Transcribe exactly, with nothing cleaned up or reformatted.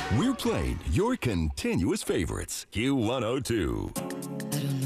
We're playing your continuous favorites. Q one oh two. I don't